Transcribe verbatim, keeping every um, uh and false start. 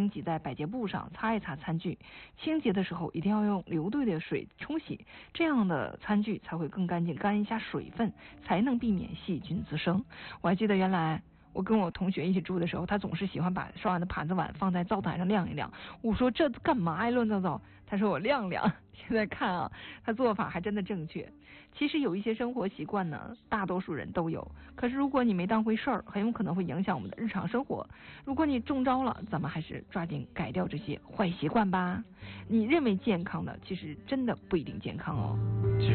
扔挤在百洁布上，擦一擦餐具。清洁的时候一定要用流兑的水冲洗，这样的餐具才会更干净，干一下水分才能避免细菌滋生。我还记得原来我跟我同学一起住的时候，他总是喜欢把刷完的盘子碗放在灶台上晾一晾。我说这干嘛呀，乱糟糟。他说我晾晾。现在看啊，他做法还真的正确。其实有一些生活习惯呢，大多数人都有，可是如果你没当回事儿，很有可能会影响我们的日常生活。如果你中招了，咱们还是抓紧改掉这些坏习惯吧。你认为健康的，其实真的不一定健康哦。